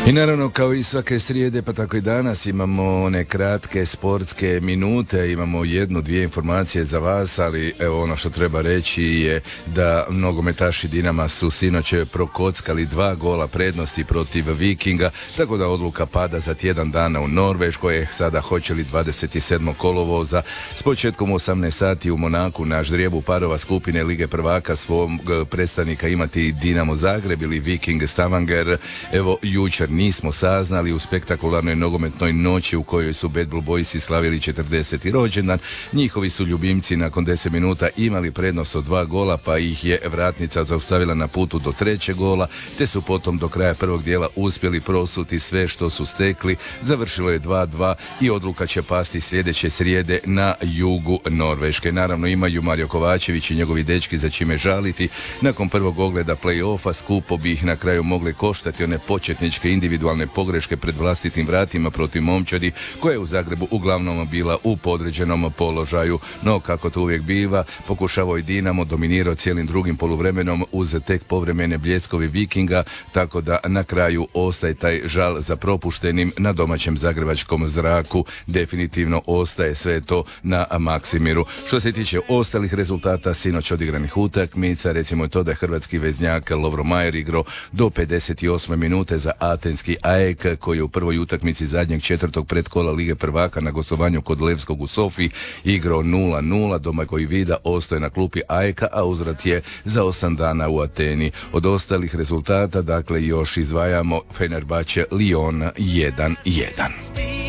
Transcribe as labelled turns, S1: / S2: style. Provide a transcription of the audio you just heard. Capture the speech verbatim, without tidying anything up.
S1: I naravno, kao i svake srijede, pa tako i danas imamo one kratke sportske minute, imamo jednu, dvije informacije za vas, ali evo ono što treba reći je da nogometaši Dinama su sinoć prokockali dva gola prednosti protiv Vikinga, tako da odluka pada za tjedan dana u Norveškoj. Sada hoće li dvadeset sedmog kolovoza s početkom u osamnaest sati u Monaku na ždrijebu parova skupine Lige prvaka svog predstavnika imati Dinamo Zagreb ili Viking Stavanger. Evo, jučer nismo saznali u spektakularnoj nogometnoj noći u kojoj su Bad Blue Boysi slavili četrdeseti rođendan. Njihovi su ljubimci nakon deset minuta imali prednost od dva gola, pa ih je vratnica zaustavila na putu do trećeg gola, te su potom do kraja prvog dijela uspjeli prosuti sve što su stekli. Završilo je dva dva i odluka će pasti sljedeće srijede na jugu Norveške. Naravno, imaju Mario Kovačević i njegovi dečki za čime žaliti. Nakon prvog ogleda play-offa skupo bi ih na kraju mogle koštati one početničke individualne pogreške pred vlastitim vratima protiv momčadi koja je u Zagrebu uglavnom bila u podređenom položaju. No, kako to uvijek biva, pokušavao i Dinamo, dominirao cijelim drugim poluvremenom uz tek povremene bljeskovi Vikinga, tako da na kraju ostaje taj žal za propuštenim na domaćem zagrebačkom zraku. Definitivno ostaje sve to na Maksimiru. Što se tiče ostalih rezultata sinoć odigranih utakmica, recimo je to da je hrvatski veznjak Lovro Majer igrao do pedeset osme minute za atenski A E K koji je u prvoj utakmici zadnjeg četvrtog predkola Lige prvaka na gostovanju kod Levskog u Sofiji igrao nula nula. Domagoj Vida ostaje na klupi A E K, a uzvrat je za osam dana u Ateni. Od ostalih rezultata, dakle, još izdvajamo Fenerbahče Lyon jedan jedan.